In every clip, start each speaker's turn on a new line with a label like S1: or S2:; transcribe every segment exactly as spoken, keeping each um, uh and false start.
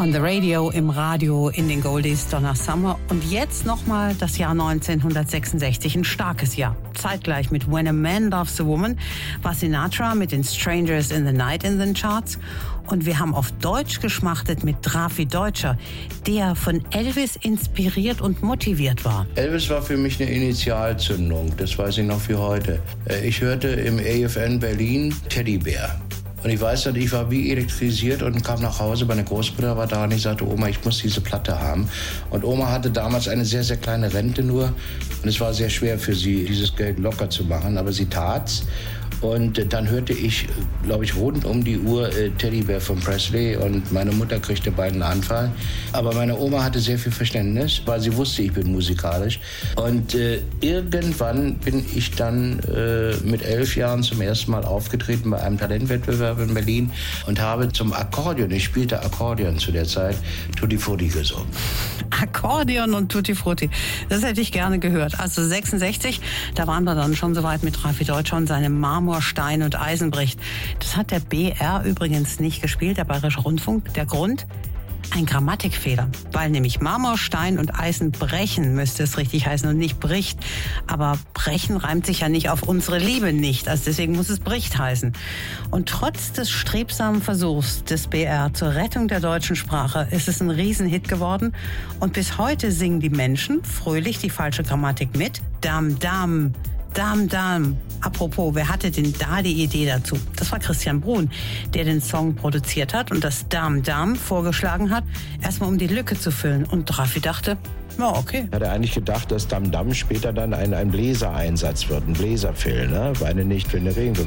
S1: On the Radio, im Radio, in den Goldies, Donna Summer. Und jetzt nochmal das Jahr neunzehnhundertsechsundsechzig, ein starkes Jahr. Zeitgleich mit When a Man Loves a Woman war Sinatra mit den Strangers in the Night in den Charts. Und wir haben auf Deutsch geschmachtet mit Drafi Deutscher, der von Elvis inspiriert und motiviert war.
S2: Elvis war für mich eine Initialzündung, das weiß ich noch wie heute. Ich hörte im A F N Berlin Teddybär. Und ich weiß noch, ich war wie elektrisiert und kam nach Hause. Meine Großmutter war da und ich sagte, Oma, ich muss diese Platte haben. Und Oma hatte damals eine sehr, sehr kleine Rente nur. Und es war sehr schwer für sie, dieses Geld locker zu machen. Aber sie tat's. Und dann hörte ich, glaube ich, rund um die Uhr äh, Teddybär von Presley und meine Mutter kriegte bald einen Anfall. Aber meine Oma hatte sehr viel Verständnis, weil sie wusste, ich bin musikalisch. Und äh, irgendwann bin ich dann äh, mit elf Jahren zum ersten Mal aufgetreten bei einem Talentwettbewerb in Berlin und habe zum Akkordeon, ich spielte Akkordeon zu der Zeit, Tutti Frutti gesungen.
S1: Akkordeon und Tutti Frutti, das hätte ich gerne gehört. Also sechsundsechzig, da waren wir dann schon soweit mit Drafi Deutscher und seinem Marmor, Stein und Eisen bricht. Das hat der B R übrigens nicht gespielt, der Bayerische Rundfunk. Der Grund? Ein Grammatikfehler, weil nämlich Marmor, Stein und Eisen brechen, müsste es richtig heißen und nicht bricht. Aber brechen reimt sich ja nicht auf unsere Liebe nicht, also deswegen muss es bricht heißen. Und trotz des strebsamen Versuchs des B R zur Rettung der deutschen Sprache ist es ein Riesenhit geworden. Und bis heute singen die Menschen fröhlich die falsche Grammatik mit. Dam, dam, dam, dam. Apropos, wer hatte denn da die Idee dazu? Das war Christian Bruhn, der den Song produziert hat und das Dam Dam vorgeschlagen hat, erstmal um die Lücke zu füllen. Und Drafi dachte, ja, okay.
S3: Hat er eigentlich gedacht, dass Dam Dam später dann ein, ein Bläsereinsatz wird, ein Bläserfill, ne? Weine nicht, wenn der Regen kommt.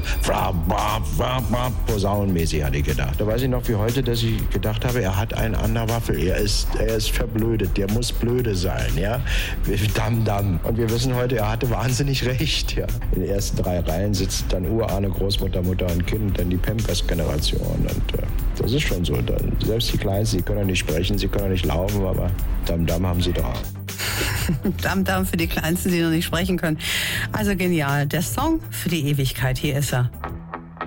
S3: Posaunenmäßig hatte ich gedacht. Da weiß ich noch wie heute, dass ich gedacht habe, er hat einen an der Waffel. Er ist, er ist verblödet, der muss blöde sein, ja? Dam Dam. Und wir wissen heute, er hatte wahnsinnig recht, ja. In den ersten drei Reihen sitzt dann Urahne, Großmutter, Mutter und Kind, dann die Pampers-Generation. Und äh, das ist schon so. Dann, selbst die Kleinsten, sie können ja nicht sprechen, sie können ja nicht laufen, aber Dam Dam haben sie da.
S1: Dam Dam für die Kleinsten, die noch nicht sprechen können. Also genial. Der Song für die Ewigkeit. Hier ist er.